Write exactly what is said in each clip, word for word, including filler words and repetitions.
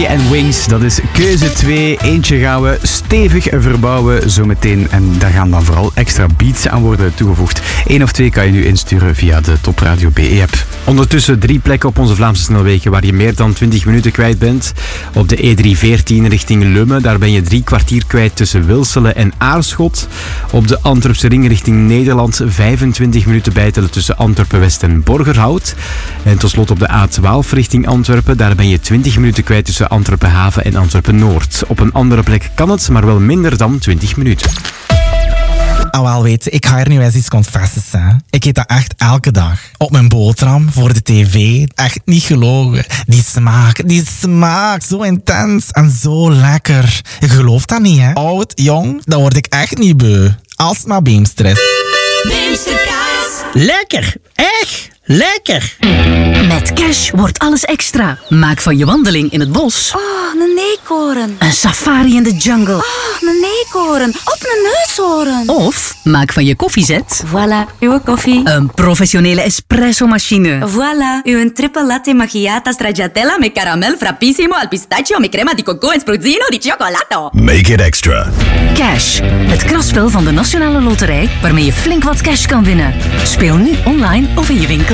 en Wings, dat is keuze twee. Eentje gaan we stevig verbouwen zometeen. En daar gaan dan vooral extra beats aan worden toegevoegd. Eén of twee kan je nu insturen via de Top Radio B E-app. Ondertussen drie plekken op onze Vlaamse snelwegen waar je meer dan twintig minuten kwijt bent. Op de E drie veertien richting Lummen, daar ben je drie kwartier kwijt tussen Wilselen en Aarschot. Op de Antwerpse ring richting Nederland vijfentwintig minuten bijtellen tussen Antwerpen-West en Borgerhout. En tot slot op de A twaalf richting Antwerpen, daar ben je twintig minuten kwijt tussen Antwerpen-Haven en Antwerpen-Noord. Op een andere plek kan het, maar wel minder dan twintig minuten. Ah, wel weten, ik ga er nu eens iets confessen. Hè. Ik eet dat echt elke dag. Op mijn boterham, voor de tv. Echt niet gelogen. Die smaak, die smaak. Zo intens en zo lekker. Je gelooft dat niet, hè? Oud, jong, dan word ik echt niet beu. Als het maar Beemster is. Beemsterkaas. Lekker, echt lekker. Met Cash wordt alles extra. Maak van je wandeling in het bos Oh, een eekhoorn. een safari in de jungle. Oh, een eekhoorn. Op een neushoorn. Of maak van je koffiezet Voilà, uw koffie. een professionele espresso-machine. Voilà, uw triple latte macchiata stracciatella met caramel frappissimo al pistachio met crema di coco en spruzzino di cioccolato. Make it extra. Cash, het kraspel van de Nationale Loterij waarmee je flink wat cash kan winnen. Speel nu online of in je winkel.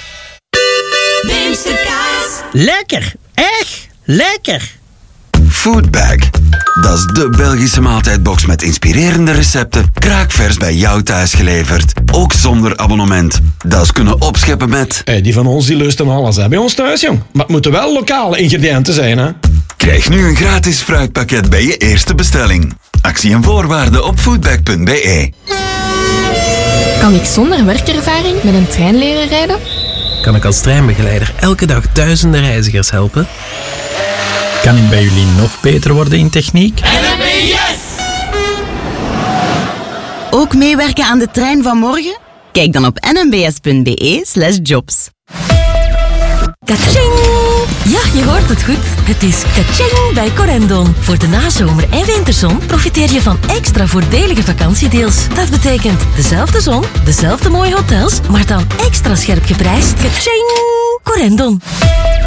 Beemsterkaas. Lekker, echt lekker. Foodbag. Dat is de Belgische maaltijdbox met inspirerende recepten, kraakvers bij jou thuis geleverd. Ook zonder abonnement. Dat is kunnen opscheppen met... Hey, die van ons die lusten alles hè, bij ons thuis, jong. Maar het moeten wel lokale ingrediënten zijn, hè. Krijg nu een gratis fruitpakket bij je eerste bestelling. Actie en voorwaarden op foodbag punt b e. Kan ik zonder werkervaring met een trein leren rijden? Kan ik als treinbegeleider elke dag duizenden reizigers helpen? Kan ik bij jullie nog beter worden in techniek? N M B S! Ook meewerken aan de trein van morgen? Kijk dan op n m b s punt b e slash jobs. Kaching! Ja, je hoort het goed. Het is kaching bij Corendon. Voor de nazomer en winterzon profiteer je van extra voordelige vakantiedeals. Dat betekent dezelfde zon, dezelfde mooie hotels, maar dan extra scherp geprijsd. Kaching! Corendon.